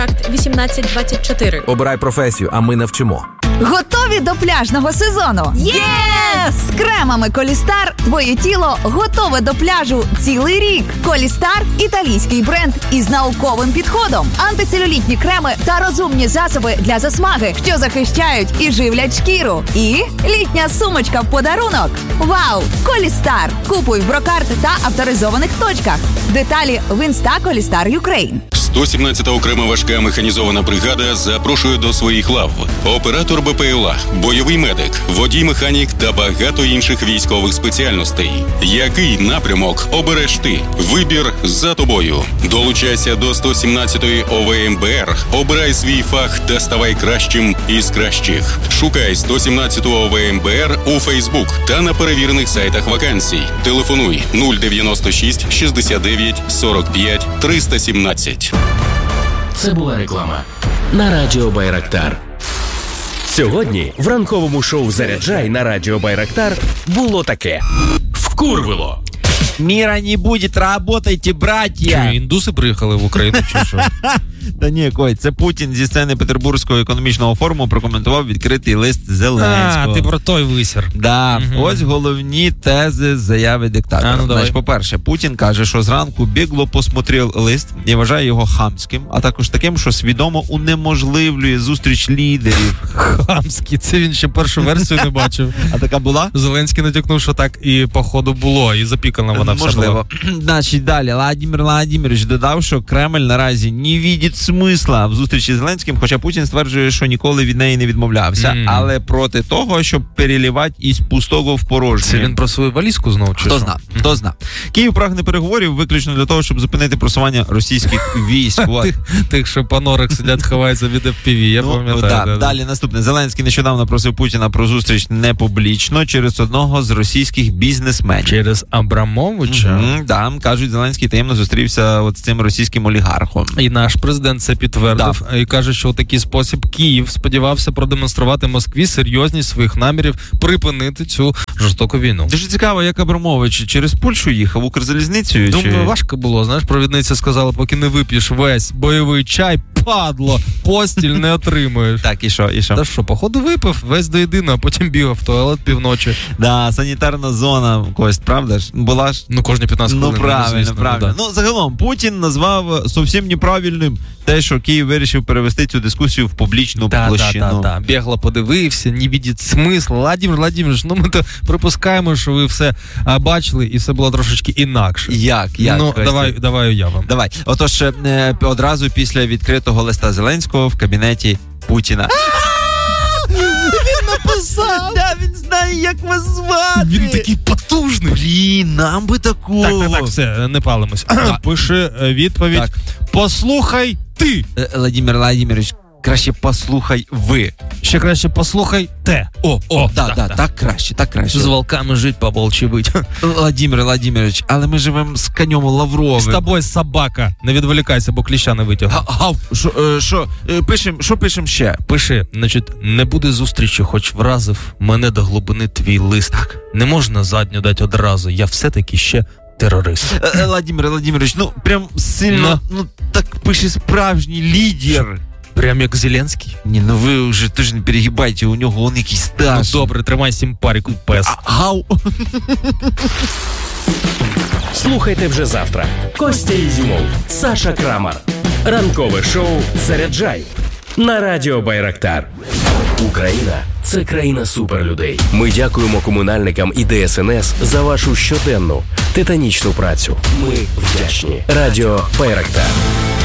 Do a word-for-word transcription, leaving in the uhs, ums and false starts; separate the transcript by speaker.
Speaker 1: вісімнадцять двадцять чотири.
Speaker 2: Обирай професію, а ми навчимо.
Speaker 3: Готові до пляжного сезону?
Speaker 1: Єс!
Speaker 3: З кремами Колістар твоє тіло готове до пляжу цілий рік. Колістар – італійський бренд із науковим підходом. Антицелюлітні креми та розумні засоби для засмаги, що захищають і живлять шкіру. І літня сумочка в подарунок. Вау! Колістар! Купуй в Брокарт та авторизованих точках. Деталі в інста Колістар Юкрейн.
Speaker 4: сто сімнадцята окрема важка механізована бригада запрошує до своїх лав оператор БПЛА, бойовий медик, водій-механік та багато інших військових спеціальностей. Який напрямок обереш ти? Вибір за тобою. Долучайся до сто сімнадцятої ОВМБР, обирай свій фах та ставай кращим із кращих. Шукай сто сімнадцяту ОВМБР у Фейсбук та на перевірених сайтах вакансій. Телефонуй нуль дев'яносто шість шістдесят дев'ять сорок п'ять триста сімнадцять.
Speaker 5: Це була реклама на Радіо Байрактар. Сьогодні в ранковому шоу «Заряджай» на Радіо Байрактар було таке. Вкурвило.
Speaker 6: Мира не будет, работайте, братья.
Speaker 7: Чи індуси приїхали в Україну, чи що?
Speaker 6: Та ні, Кой, це Путін зі сцени Петербурзького економічного форуму прокоментував відкритий лист Зеленського.
Speaker 7: А, ти про той висір.
Speaker 6: Да, угу. Ось головні тези заяви диктатора.
Speaker 7: А, ну,
Speaker 6: Значить, по-перше, Путін каже, що зранку бігло посмотрів лист і вважає його хамським, а також таким, що свідомо унеможливлює зустріч лідерів.
Speaker 7: Хамський, це він ще першу версію не бачив.
Speaker 6: А така була?
Speaker 7: Зеленський натякнув, що так і походу було, і запікана вона все була.
Speaker 6: Можливо. Значить, далі, Владимир Владимирович додав, що Кремль наразі не бачить смисла в зустрічі з Зеленським, хоча Путін стверджує, що ніколи від неї не відмовлявся, mm. але проти того, щоб перелівати із пустого в порожнє.
Speaker 7: Це він про свою валізку знову чи
Speaker 6: Хто
Speaker 7: що?
Speaker 6: зна, хто зна. Київ прагне переговорів виключно для того, щоб зупинити просування російських військ.
Speaker 7: Тих, тих, що по норах сидять, ховаються від еф пі ві, я
Speaker 6: ну,
Speaker 7: пам'ятаю.
Speaker 6: Да,
Speaker 7: да,
Speaker 6: далі наступне. Зеленський нещодавно просив Путіна про зустріч не публічно через одного з російських бізнесменів.
Speaker 7: Через Абрамовича?
Speaker 6: Mm-hmm, да, кажуть, Зеленський таємно зустрівся от з цим російським олігархом.
Speaker 7: І наш президент це підтвердив. Да. І каже, що у такий спосіб Київ сподівався продемонструвати Москві серйозність своїх намірів припинити цю жорстоку війну.
Speaker 6: Дуже цікаво, як Абрамович через Польщу їхав, Укрзалізницею?
Speaker 7: Думаю,
Speaker 6: чи...
Speaker 7: важко було. Знаєш, провідниця сказала, поки не вип'єш весь бойовий чай, падло, постіль не отримуєш.
Speaker 6: Так, і що, і що?
Speaker 7: Та що, походу випив весь до єдиного, а потім бігав в туалет півночі.
Speaker 6: Да, санітарна зона, Кость, правда ж? Була ж?
Speaker 7: Ну, кожні п'ятнадцять хвилин.
Speaker 6: Ну, правильно,
Speaker 7: звісно,
Speaker 6: правильно.
Speaker 7: Да.
Speaker 6: Ну, загалом, Путін назвав зовсім неправильним те, що Київ вирішив перевести цю дискусію в публічну
Speaker 7: да,
Speaker 6: площину.
Speaker 7: Так, так, так. Бігло подивився, не бачить смисла. Владимир Владимирович, ну ми то припускаємо, що ви все а, бачили і все було трошечки інакше.
Speaker 6: Як? Як?
Speaker 7: Ну, давай, давай уявимо.
Speaker 6: Давай. Отож, е, одразу після відкритого листа Зеленського в кабінеті Путіна. Він написав! Да, він знає, як вас звати!
Speaker 7: Він такий потужний!
Speaker 6: Блін, нам би такого!
Speaker 7: Так, так, так, все, не палимось. Пиши відповідь. Так. Послухай ти!
Speaker 6: Владимир Владимирович, краще послухай ви.
Speaker 7: Ще краще послухай те.
Speaker 6: О, о, так, так, так, так, так краще, так краще.
Speaker 7: З волками жить, по волчі бить.
Speaker 6: Владимир Владимирович, але ми живемо з конем Лавровим.
Speaker 7: З тобою собака. Не відволікайся, бо кліща не витягну.
Speaker 6: Гав, що, що, пишем, що пишем ще?
Speaker 7: Пиши, значить, не буде зустрічі, хоч вразив мене до глибини твій лист. Так. Не можна задню дати одразу, я все-таки ще терорист.
Speaker 6: Владимир Владимирович, ну, прям сильно, no. ну, так пише справжній лідер.
Speaker 7: Прям як Зеленський?
Speaker 6: Ні, ну ви вже теж не перегибайте, у нього он якийсь стаж.
Speaker 7: Ну добре, тримай сімпаріку, пес.
Speaker 6: Гау!
Speaker 5: Слухайте вже завтра. Костя Ізюмов, Саша Крамар. Ранкове шоу «Заряджай» на Радіо Байрактар. Україна – це країна суперлюдей. Ми дякуємо комунальникам і Де Ес Ен Ес за вашу щоденну титанічну працю. Ми вдячні. Радіо Байрактар.